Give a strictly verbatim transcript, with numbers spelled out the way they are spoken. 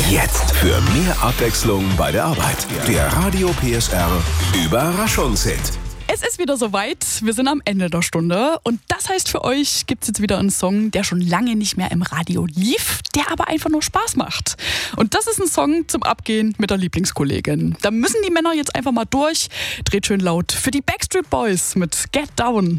Jetzt für mehr Abwechslung bei der Arbeit. Der Radio P S R Überraschungshit. Es ist wieder soweit, wir sind am Ende der Stunde und das heißt, für euch gibt es jetzt wieder einen Song, der schon lange nicht mehr im Radio lief, der aber einfach nur Spaß macht. Und das ist ein Song zum Abgehen mit der Lieblingskollegin. Da müssen die Männer jetzt einfach mal durch. Dreht schön laut für die Backstreet Boys mit Get Down.